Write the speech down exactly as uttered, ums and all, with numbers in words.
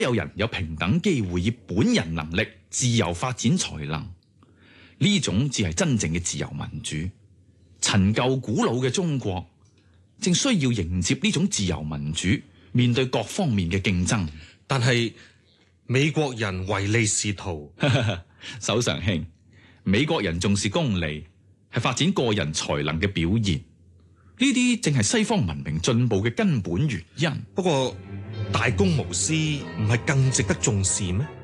有人有平等機會以本人能力自由發展才能，呢種至係真正嘅自由民主。陳舊古老嘅中國正需要迎接呢種自由民主，面對各方面嘅競爭。 但係美國人唯利是圖， 首相卿，美國人重視公利，係發展個人才能嘅表現，呢啲正係西方文明進步嘅根本原因。 不過大公無私唔係更值得重視咩？